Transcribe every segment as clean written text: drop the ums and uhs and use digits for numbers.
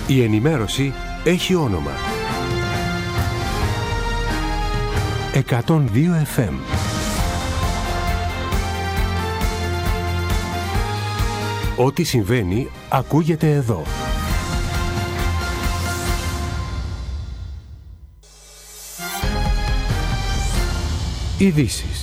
Η ενημέρωση έχει όνομα. 102 FM. Ό,τι συμβαίνει ακούγεται εδώ. Ειδήσεις.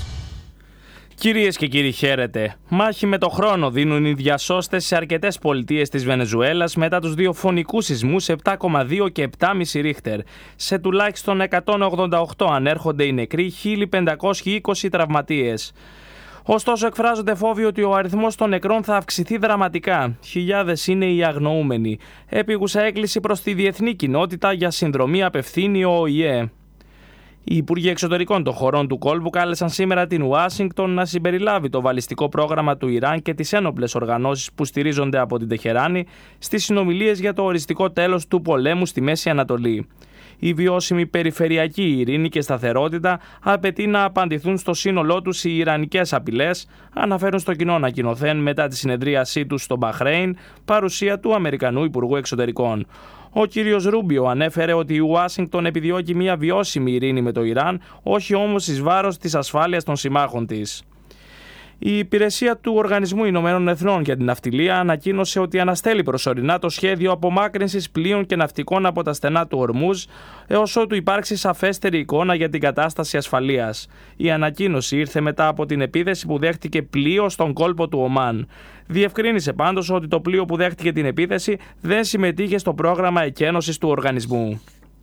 Κυρίες και κύριοι, χαίρετε. Μάχη με το χρόνο δίνουν οι διασώστες σε αρκετές πολιτείες της Βενεζουέλας μετά τους δύο φωνικούς σεισμούς 7,2 και 7,5 ρίχτερ. Σε τουλάχιστον 188 ανέρχονται οι νεκροί, 1.520 τραυματίες. Ωστόσο, εκφράζονται φόβοι ότι ο αριθμός των νεκρών θα αυξηθεί δραματικά. Χιλιάδες είναι οι αγνοούμενοι. Επίγουσα έκκληση προς τη διεθνή κοινότητα για συνδρομή απευθύνει ο ΟΗΕ. Οι Υπουργοί Εξωτερικών των χωρών του κόλπου κάλεσαν σήμερα την Ουάσιγκτον να συμπεριλάβει το βαλιστικό πρόγραμμα του Ιράν και τις ένοπλες οργανώσεις που στηρίζονται από την Τεχεράνη στις συνομιλίες για το οριστικό τέλος του πολέμου στη Μέση Ανατολή. Η βιώσιμη περιφερειακή ειρήνη και σταθερότητα απαιτεί να απαντηθούν στο σύνολό τους οι ιρανικές απειλές, αναφέρουν στο κοινό ανακοινωθέν μετά τη συνεδρίασή τους στο Μπαχρέιν, παρουσία του Αμερικανού Υπουργού Εξωτερικών. Ο κύριος Ρούμπιο ανέφερε ότι η Ουάσιγκτον επιδιώκει μια βιώσιμη ειρήνη με το Ιράν, όχι όμως εις βάρος της ασφάλειας των συμμάχων της. Η υπηρεσία του Οργανισμού Ηνωμένων Εθνών για την Ναυτιλία ανακοίνωσε ότι αναστέλει προσωρινά το σχέδιο απομάκρυνσης πλοίων και ναυτικών από τα στενά του Ορμούζ, έως ότου υπάρξει σαφέστερη εικόνα για την κατάσταση ασφαλείας. Η ανακοίνωση ήρθε μετά από την επίθεση που δέχτηκε πλοίο στον κόλπο του Ομάν. Διευκρίνησε πάντως ότι το πλοίο που δέχτηκε την επίθεση δεν συμμετείχε στο πρόγραμμα εκένωσης του οργανισμού.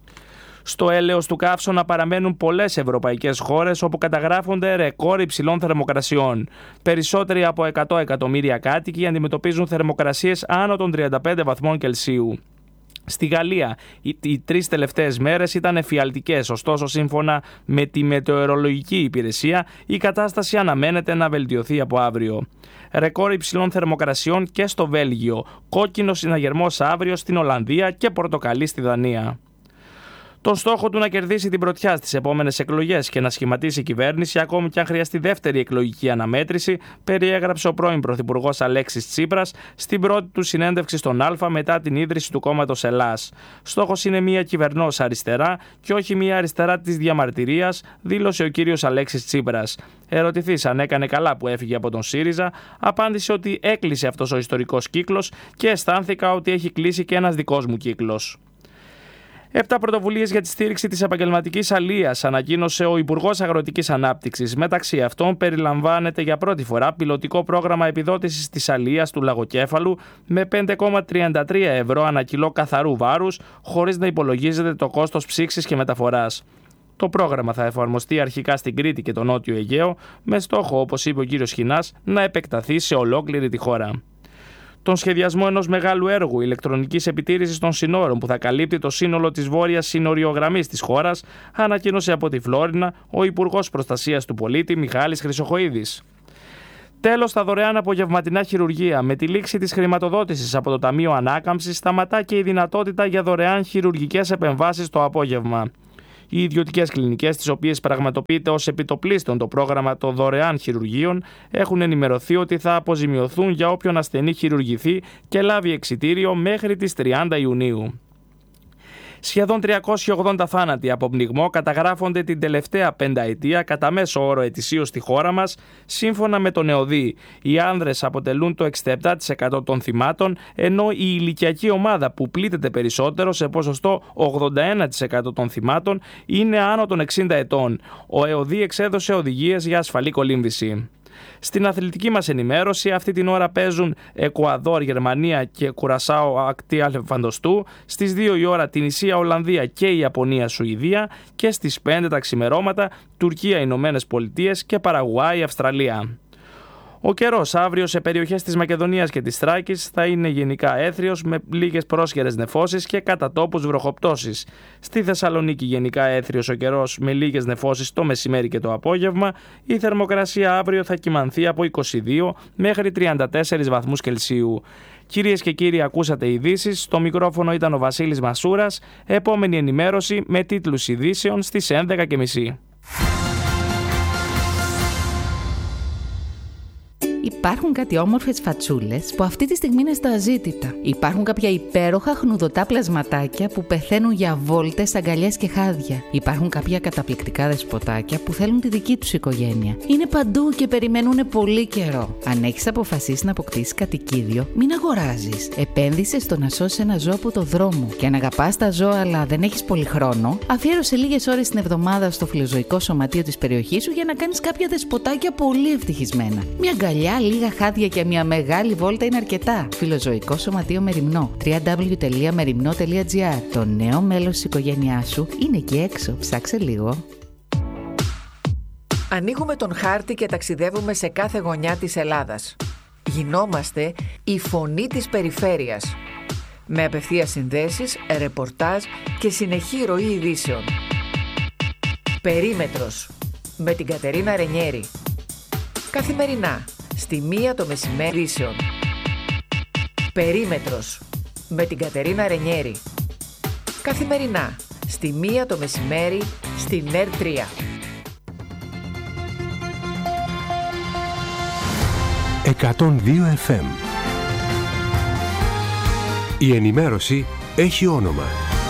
Στο έλεος του καύσωνα παραμένουν πολλές ευρωπαϊκές χώρες όπου καταγράφονται ρεκόρ υψηλών θερμοκρασιών. Περισσότεροι από 100 εκατομμύρια κάτοικοι αντιμετωπίζουν θερμοκρασίες άνω των 35 βαθμών Κελσίου. Στη Γαλλία οι τρεις τελευταίες μέρες ήταν εφιαλτικές, ωστόσο σύμφωνα με τη μετεωρολογική υπηρεσία η κατάσταση αναμένεται να βελτιωθεί από αύριο. Ρεκόρ υψηλών θερμοκρασιών και στο Βέλγιο, κόκκινο συναγερμός αύριο στην Ολλανδία και πορτοκαλί στη Δανία. Τον στόχο του να κερδίσει την πρωτιά στις επόμενες εκλογές και να σχηματίσει κυβέρνηση, ακόμη και αν χρειαστεί δεύτερη εκλογική αναμέτρηση, περιέγραψε ο πρώην Πρωθυπουργός Αλέξης Τσίπρας στην πρώτη του συνέντευξη στον Α μετά την ίδρυση του κόμματος Ελλάς. Στόχος είναι μια κυβερνός αριστερά και όχι μια αριστερά της διαμαρτυρίας, δήλωσε ο κύριος Αλέξης Τσίπρας. Ερωτηθείς αν έκανε καλά που έφυγε από τον ΣΥΡΙΖΑ, απάντησε ότι έκλεισε αυτός ο ιστορικός κύκλος και αισθάνθηκα ότι έχει κλείσει και ένας δικός μου κύκλος. 7 πρωτοβουλίες για τη στήριξη της επαγγελματικής αλείας ανακοίνωσε ο Υπουργός Αγροτικής Ανάπτυξης. Μεταξύ αυτών περιλαμβάνεται για πρώτη φορά πιλωτικό πρόγραμμα επιδότησης της αλείας του λαγοκέφαλου με 5,33 ευρώ ανά κιλό καθαρού βάρους, χωρίς να υπολογίζεται το κόστος ψήξης και μεταφοράς. Το πρόγραμμα θα εφαρμοστεί αρχικά στην Κρήτη και το Νότιο Αιγαίο, με στόχο, όπως είπε ο κ. Χινάς, να επεκταθεί σε ολόκληρη τη χώρα. Τον σχεδιασμό ενός μεγάλου έργου ηλεκτρονικής επιτήρησης των συνόρων που θα καλύπτει το σύνολο της βόρειας συνοριογραμμής της χώρας, ανακοίνωσε από τη Φλόρινα ο Υπουργός Προστασίας του Πολίτη Μιχάλης Χρυσοχοΐδης. Τέλος, στα δωρεάν απογευματινά χειρουργεία. Με τη λήξη της χρηματοδότησης από το Ταμείο Ανάκαμψης, σταματά και η δυνατότητα για δωρεάν χειρουργικές επεμβάσεις το απόγευμα. Οι ιδιωτικές κλινικές, τις οποίες πραγματοποιείται ως επιτοπλίστων το πρόγραμμα των δωρεάν χειρουργείων, έχουν ενημερωθεί ότι θα αποζημιωθούν για όποιον ασθενή χειρουργηθεί και λάβει εξιτήριο μέχρι τις 30 Ιουνίου. Σχεδόν 380 θάνατοι από πνιγμό καταγράφονται την τελευταία πενταετία κατά μέσο όρο ετησίως στη χώρα μας, σύμφωνα με τον ΕΟΔΗ. Οι άνδρες αποτελούν το 67% των θυμάτων, ενώ η ηλικιακή ομάδα που πλήττεται περισσότερο, σε ποσοστό 81% των θυμάτων, είναι άνω των 60 ετών. Ο ΕΟΔΗ εξέδωσε οδηγίες για ασφαλή κολύμβηση. Στην αθλητική μας ενημέρωση, αυτή την ώρα παίζουν Εκουαδόρ, Γερμανία και Κουρασάο ακτή Αλεφαντοστού, στις 2 η ώρα την Ισία, Ολλανδία και η Ιαπωνία, Σουηδία και στις 5 τα ξημερώματα Τουρκία, Ηνωμένες Πολιτείες και Παραγουάη, Αυστραλία. Ο καιρός αύριο σε περιοχές της Μακεδονίας και της Θράκης θα είναι γενικά έθριος με λίγες πρόσχερες νεφώσεις και κατά τόπους βροχοπτώσεις. Στη Θεσσαλονίκη γενικά έθριος ο καιρός με λίγες νεφώσεις το μεσημέρι και το απόγευμα. Η θερμοκρασία αύριο θα κυμανθεί από 22 μέχρι 34 βαθμούς Κελσίου. Κυρίες και κύριοι, ακούσατε ειδήσεις. Στο μικρόφωνο ήταν ο Βασίλης Μασούρας. Επόμενη ενημέρωση με τίτλους ειδήσεων στις 11.30. Υπάρχουν κάτι όμορφες φατσούλες που αυτή τη στιγμή είναι στα αζήτητα. Υπάρχουν κάποια υπέροχα χνουδωτά πλασματάκια που πεθαίνουν για βόλτες, αγκαλιές και χάδια. Υπάρχουν κάποια καταπληκτικά δεσποτάκια που θέλουν τη δική τους οικογένεια. Είναι παντού και περιμένουν πολύ καιρό. Αν έχεις αποφασίσει να αποκτήσεις κατοικίδιο, μην αγοράζεις. Επένδυσε στο να σώσεις ένα ζώο από το δρόμο. Και αν αγαπάς τα ζώα αλλά δεν έχεις πολύ χρόνο, αφιέρωσε λίγες ώρες την εβδομάδα στο φιλοζωικό σωματείο της περιοχής σου για να κάνεις κάποια δεσποτάκια πολύ ευτυχισμένα. Μια αγκαλιά, λίγα χάδια και μια μεγάλη βόλτα είναι αρκετά. Φιλοζωικό σωματείο Μεριμνό. www.merimno.gr. Το νέο μέλος της οικογένειάς σου είναι εκεί έξω. Ψάξε λίγο. Ανοίγουμε τον χάρτη και ταξιδεύουμε σε κάθε γωνιά της Ελλάδας. Γινόμαστε η φωνή της περιφέρειας. Με απευθείας συνδέσεις, ρεπορτάζ και συνεχή ροή ειδήσεων. Περίμετρος με την Κατερίνα Ρενιέρη. Καθημερινά στη 1 το μεσημέρι ειδήσεων. Περίμετρος με την Κατερίνα Ρενιέρη. Καθημερινά στη 1 το μεσημέρι στη ΝΕΡ 3. 102 FM. Η ενημέρωση έχει όνομα.